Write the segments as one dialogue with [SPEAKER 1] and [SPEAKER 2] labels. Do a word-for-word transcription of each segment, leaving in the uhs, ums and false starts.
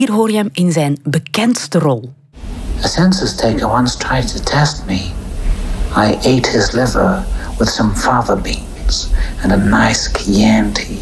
[SPEAKER 1] Hier hoor je hem in zijn bekendste rol.
[SPEAKER 2] A census taker once tried to test me. I ate his liver with some fava beans and a nice Chianti.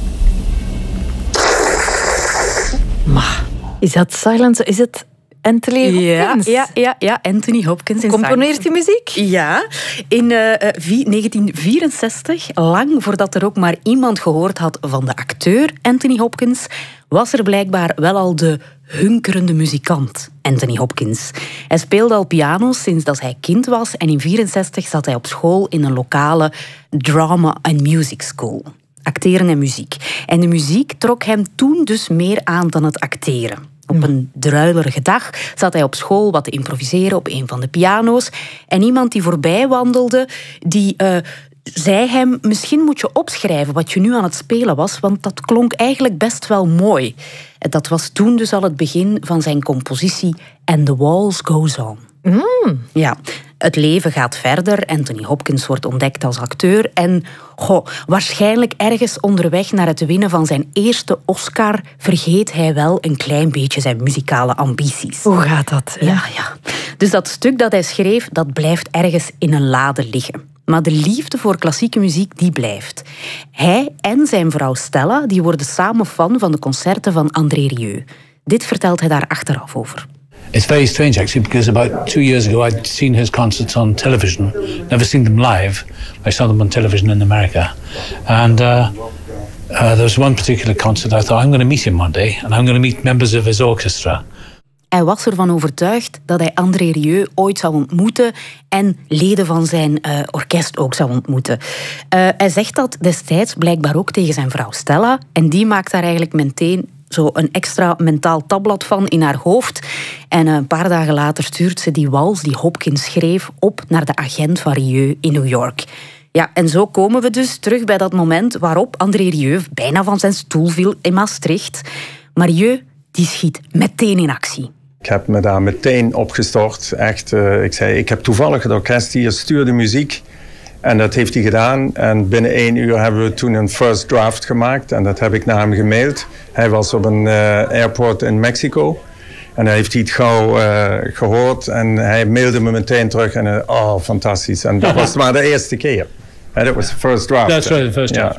[SPEAKER 3] Maar is dat Silence? Is het Anthony Hopkins?
[SPEAKER 1] Ja, ja, ja, ja, Anthony Hopkins.
[SPEAKER 3] Componeert hij muziek?
[SPEAKER 1] Ja, in uh, negentien vierenzestig, lang voordat er ook maar iemand gehoord had van de acteur Anthony Hopkins, was er blijkbaar wel al de hunkerende muzikant Anthony Hopkins. Hij speelde al piano sinds dat hij kind was en in vierenzestig zat hij op school in een lokale drama and music school. Acteren en muziek. En de muziek trok hem toen dus meer aan dan het acteren. Op een druilerige dag zat hij op school wat te improviseren op een van de piano's. En iemand die voorbij wandelde, die uh, zei hem, misschien moet je opschrijven wat je nu aan het spelen was, want dat klonk eigenlijk best wel mooi. En dat was toen dus al het begin van zijn compositie And the Walls Goes On.
[SPEAKER 3] Mm.
[SPEAKER 1] Ja, het leven gaat verder. Anthony Hopkins wordt ontdekt als acteur. En goh, waarschijnlijk ergens onderweg naar het winnen van zijn eerste Oscar vergeet hij wel een klein beetje zijn muzikale ambities.
[SPEAKER 3] Hoe gaat dat? Hè?
[SPEAKER 1] Ja, ja. Dus dat stuk dat hij schreef, dat blijft ergens in een lade liggen. Maar de liefde voor klassieke muziek, die blijft. Hij en zijn vrouw Stella, die worden samen fan van de concerten van André Rieu. Dit vertelt hij daar achteraf over.
[SPEAKER 4] It's very strange, actually, because about two years ago I'd seen his concerts on television. Never seen them live. I saw them on television in America. And uh, uh, there was one particular concert I thought, I'm going to meet him one day. And I'm going to meet members of his orchestra.
[SPEAKER 1] Hij was ervan overtuigd dat hij André Rieu ooit zou ontmoeten en leden van zijn uh, orkest ook zou ontmoeten. Uh, hij zegt dat destijds blijkbaar ook tegen zijn vrouw Stella. En die maakt daar eigenlijk meteen zo een extra mentaal tabblad van in haar hoofd. En een paar dagen later stuurt ze die wals die Hopkins schreef op naar de agent van Rieu in New York. Ja, en zo komen we dus terug bij dat moment waarop André Rieu bijna van zijn stoel viel in Maastricht. Maar Rieu, die schiet meteen in actie.
[SPEAKER 5] Ik heb me daar meteen opgestort. Echt, uh, ik zei, ik heb toevallig het orkest hier, stuur de muziek. En dat heeft hij gedaan. En binnen één uur hebben we toen een first draft gemaakt. En dat heb ik naar hem gemaild. Hij was op een uh, airport in Mexico. En hij heeft het gauw uh, gehoord. En hij mailde me meteen terug. En uh, oh, fantastisch. En dat was maar de eerste keer. Dat was de first draft.
[SPEAKER 4] That's right, the first draft.
[SPEAKER 5] Ja.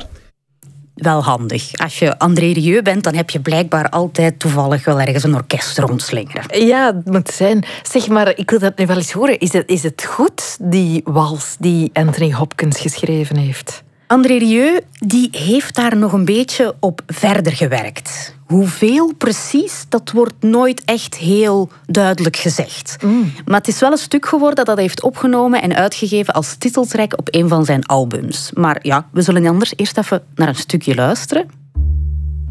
[SPEAKER 1] Wel handig. Als je André Rieu bent, dan heb je blijkbaar altijd toevallig wel ergens een orkest rondslingeren.
[SPEAKER 3] Ja, het moet zijn. Zeg maar, ik wil dat nu wel eens horen. Is het, is het goed, die wals die Anthony Hopkins geschreven heeft?
[SPEAKER 1] André Rieu die heeft daar nog een beetje op verder gewerkt. Hoeveel precies, dat wordt nooit echt heel duidelijk gezegd. Mm. Maar het is wel een stuk geworden dat hij heeft opgenomen en uitgegeven als titeltrack op een van zijn albums. Maar ja, we zullen anders eerst even naar een stukje luisteren.